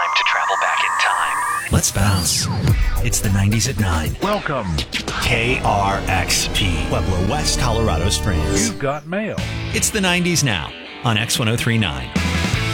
time to travel back in time. Let's bounce. It's the 90s at 9. Welcome. KRXP, Pueblo West, Colorado Springs. You've got mail. It's the 90s now on X1039.